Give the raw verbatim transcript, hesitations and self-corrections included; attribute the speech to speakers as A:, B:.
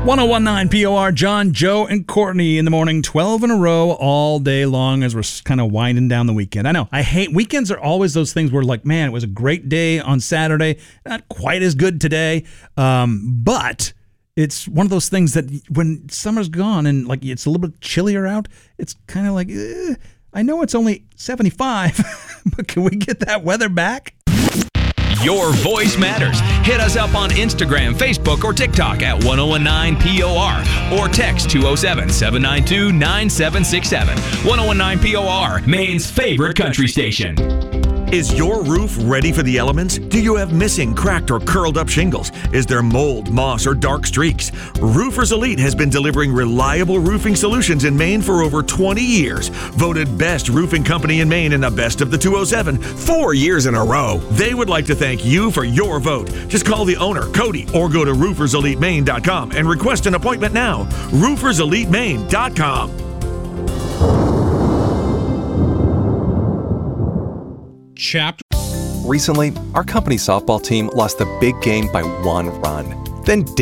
A: ten nineteen P O R, John, Joe, and Courtney in the morning, twelve in a row all day long as we're kind of winding down the weekend. I know, I hate, weekends are always those things where like, man, it was a great day on Saturday, not quite as good today, um, but it's one of those things that when summer's gone and like it's a little bit chillier out, it's kind of like, eh, I know it's only seventy-five, but can we get that weather back?
B: Your voice matters. Hit us up on Instagram, Facebook, or TikTok at ten nineteen P O R or text two oh seven, seven nine two, nine seven six seven. ten nineteen P O R, Maine's favorite country station.
C: Is your roof ready for the elements? Do you have missing, cracked, or curled up shingles? Is there mold, moss, or dark streaks? Roofers Elite has been delivering reliable roofing solutions in Maine for over twenty years. Voted best roofing company in Maine in the best of the two oh seven, four years in a row. They would like to thank you for your vote. Just call the owner, Cody, or go to roofers elite maine dot com and request an appointment now. roofers elite maine dot com.
D: Chapter.
E: Recently, our company softball team lost the big game by one run. Then